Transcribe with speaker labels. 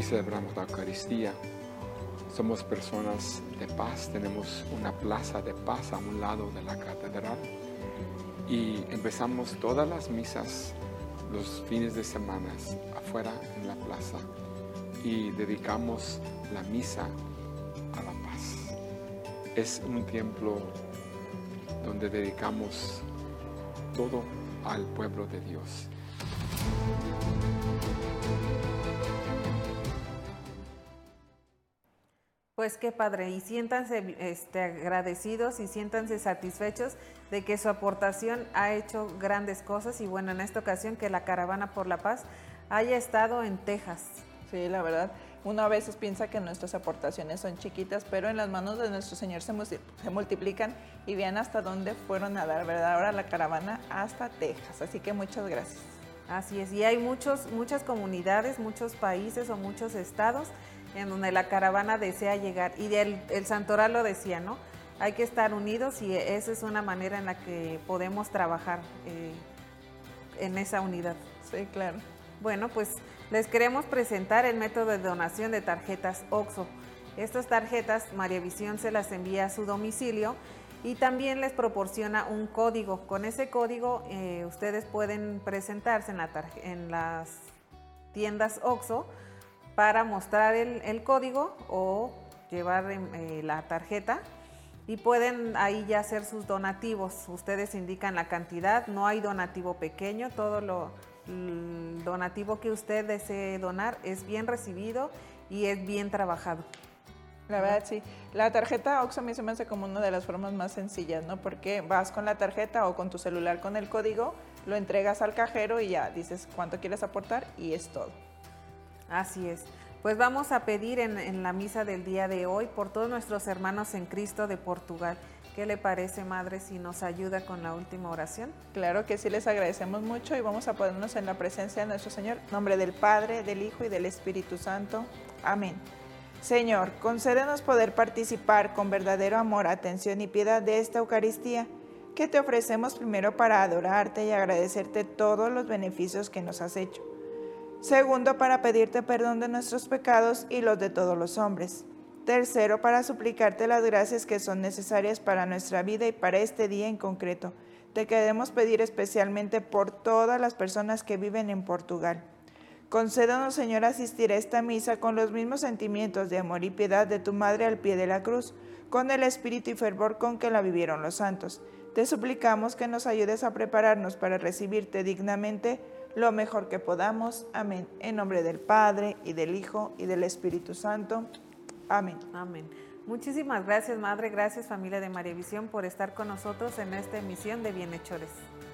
Speaker 1: aquí celebramos la Eucaristía. Somos personas de paz, tenemos una plaza de paz a un lado de la catedral y empezamos todas las misas los fines de semana afuera en la plaza y dedicamos la misa a la paz. Es un templo donde dedicamos todo al pueblo de Dios.
Speaker 2: Pues qué padre, y siéntanse agradecidos y siéntanse satisfechos de que su aportación ha hecho grandes cosas y bueno, en esta ocasión que la Caravana por la Paz haya estado en Texas.
Speaker 3: Sí, la verdad, uno a veces piensa que nuestras aportaciones son chiquitas, pero en las manos de nuestro Señor se multiplican y vean hasta dónde fueron a dar, ¿verdad? Ahora la caravana hasta Texas, así que muchas gracias.
Speaker 2: Así es, y hay muchas comunidades, muchos países o muchos estados en donde la caravana desea llegar. Y el santoral lo decía, ¿no? Hay que estar unidos y esa es una manera en la que podemos trabajar en esa unidad.
Speaker 3: Sí, claro.
Speaker 2: Bueno, pues les queremos presentar el método de donación de tarjetas OXXO. Estas tarjetas María Visión se las envía a su domicilio y también les proporciona un código. Con ese código ustedes pueden presentarse en las tiendas OXXO para mostrar el código o llevar la tarjeta y pueden ahí ya hacer sus donativos. Ustedes indican la cantidad, no hay donativo pequeño, todo el donativo que usted desee donar es bien recibido y es bien trabajado.
Speaker 3: La verdad, sí. La tarjeta OXXO a mí se me hace como una de las formas más sencillas, ¿no? Porque vas con la tarjeta o con tu celular con el código, lo entregas al cajero y ya dices cuánto quieres aportar y es todo.
Speaker 2: Así es. Pues vamos a pedir en la misa del día de hoy por todos nuestros hermanos en Cristo de Portugal. ¿Qué le parece, Madre, si nos ayuda con la última oración?
Speaker 3: Claro que sí, les agradecemos mucho y vamos a ponernos en la presencia de nuestro Señor. En nombre del Padre, del Hijo y del Espíritu Santo. Amén. Señor, concédenos poder participar con verdadero amor, atención y piedad de esta Eucaristía, que te ofrecemos primero para adorarte y agradecerte todos los beneficios que nos has hecho. Segundo, para pedirte perdón de nuestros pecados y los de todos los hombres. Tercero, para suplicarte las gracias que son necesarias para nuestra vida y para este día en concreto. Te queremos pedir especialmente por todas las personas que viven en Portugal. Concédanos, Señor, asistir a esta misa con los mismos sentimientos de amor y piedad de tu Madre al pie de la cruz, con el espíritu y fervor con que la vivieron los santos. Te suplicamos que nos ayudes a prepararnos para recibirte dignamente lo mejor que podamos. Amén. En nombre del Padre, y del Hijo, y del Espíritu Santo. Amén.
Speaker 2: Amén. Muchísimas gracias, Madre. Gracias, familia de María Visión, por estar con nosotros en esta emisión de Bienhechores.